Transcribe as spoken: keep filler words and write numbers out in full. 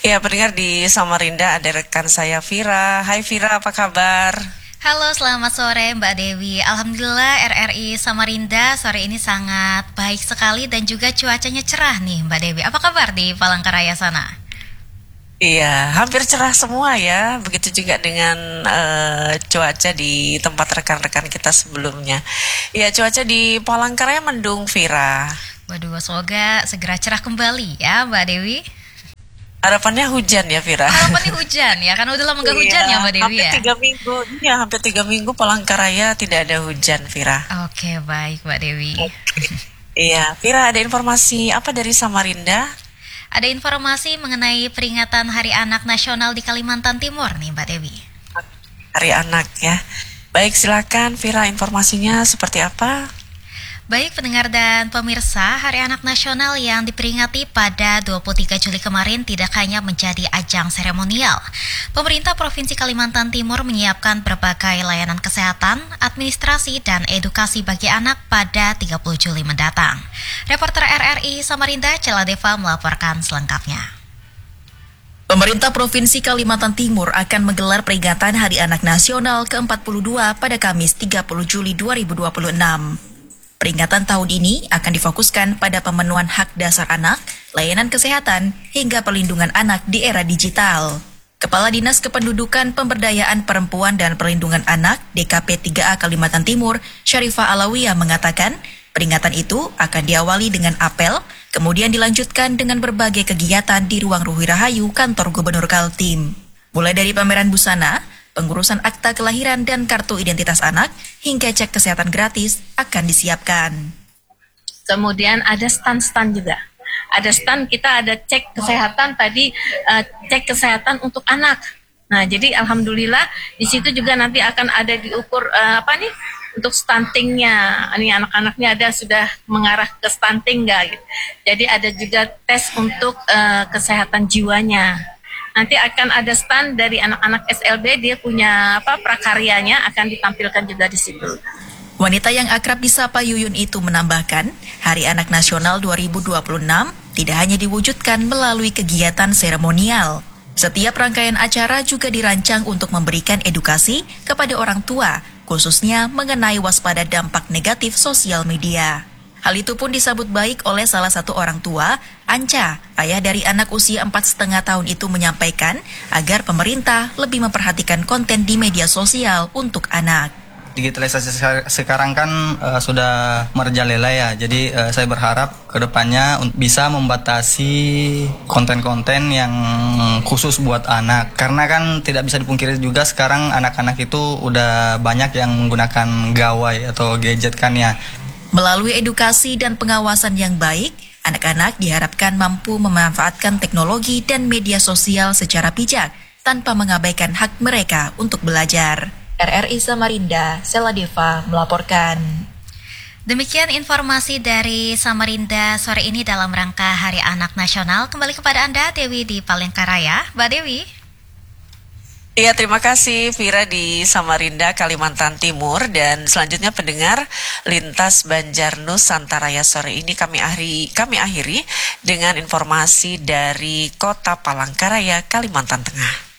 Ya, pendengar di Samarinda ada rekan saya Vira. Hai Vira, apa kabar? Halo, selamat sore Mbak Dewi. Alhamdulillah R R I Samarinda sore ini sangat baik sekali dan juga cuacanya cerah nih Mbak Dewi. Apa kabar di Palangkaraya sana? Iya, hampir cerah semua ya. Begitu juga dengan eh, cuaca di tempat rekan-rekan kita sebelumnya. Iya, cuaca di Palangkaraya mendung Vira. Waduh, semoga segera cerah kembali ya Mbak Dewi. Harapannya hujan ya Vira. Harapannya hujan ya, karena udah lama nggak hujan ya Mbak Dewi hampir ya. tiga minggu, ya hampir tiga minggu Palangkaraya tidak ada hujan Vira. Oke, baik Mbak Dewi. Iya, Vira, ada informasi apa dari Samarinda? Ada informasi mengenai peringatan Hari Anak Nasional di Kalimantan Timur nih Mbak Dewi. Hari Anak ya. Baik, silakan Vira, informasinya seperti apa? Baik pendengar dan pemirsa, Hari Anak Nasional yang diperingati pada dua puluh tiga Juli kemarin tidak hanya menjadi ajang seremonial. Pemerintah Provinsi Kalimantan Timur menyiapkan berbagai layanan kesehatan, administrasi, dan edukasi bagi anak pada tiga puluh Juli mendatang. Reporter R R I Samarinda, Cela Deva melaporkan selengkapnya. Pemerintah Provinsi Kalimantan Timur akan menggelar peringatan Hari Anak Nasional ke empat puluh dua pada Kamis tiga puluh Juli dua ribu dua puluh enam. Peringatan tahun ini akan difokuskan pada pemenuhan hak dasar anak, layanan kesehatan, hingga perlindungan anak di era digital. Kepala Dinas Kependudukan Pemberdayaan Perempuan dan Perlindungan Anak D K P tiga A Kalimantan Timur, Syarifah Alawiyah mengatakan, peringatan itu akan diawali dengan apel, kemudian dilanjutkan dengan berbagai kegiatan di Ruang Ruhi Rahayu Kantor Gubernur Kaltim. Mulai dari pameran busana, pengurusan akta kelahiran dan kartu identitas anak, hingga cek kesehatan gratis akan disiapkan. Kemudian ada stand-stand juga. Ada stand, kita ada cek kesehatan tadi, uh, cek kesehatan untuk anak. Nah, jadi alhamdulillah di situ juga nanti akan ada diukur uh, apa nih untuk stuntingnya. Ini anak-anaknya ada sudah mengarah ke stunting nggak? Gitu. Jadi ada juga tes untuk uh, kesehatan jiwanya. Nanti akan ada stand dari anak-anak S L B, dia punya apa prakaryanya akan ditampilkan juga di situ. Wanita yang akrab disapa Yuyun itu menambahkan, Hari Anak Nasional dua ribu dua puluh enam tidak hanya diwujudkan melalui kegiatan seremonial. Setiap rangkaian acara juga dirancang untuk memberikan edukasi kepada orang tua, khususnya mengenai waspada dampak negatif sosial media. Hal itu pun disambut baik oleh salah satu orang tua, Anca, ayah dari anak usia empat setengah tahun itu menyampaikan agar pemerintah lebih memperhatikan konten di media sosial untuk anak. Digitalisasi sekarang kan uh, sudah merajalela ya, jadi uh, saya berharap kedepannya bisa membatasi konten-konten yang khusus buat anak. Karena kan tidak bisa dipungkiri juga sekarang anak-anak itu udah banyak yang menggunakan gawai atau gadget kan ya. Melalui edukasi dan pengawasan yang baik, anak-anak diharapkan mampu memanfaatkan teknologi dan media sosial secara bijak tanpa mengabaikan hak mereka untuk belajar. R R I Samarinda, Cela Deva melaporkan. Demikian informasi dari Samarinda sore ini dalam rangka Hari Anak Nasional. Kembali kepada Anda, Dewi di Palangkaraya. Mbak Dewi. Iya, terima kasih Vira di Samarinda, Kalimantan Timur. Dan selanjutnya pendengar Lintas Banjar Nusantara sore ini kami akhiri, kami akhiri dengan informasi dari Kota Palangkaraya, Kalimantan Tengah.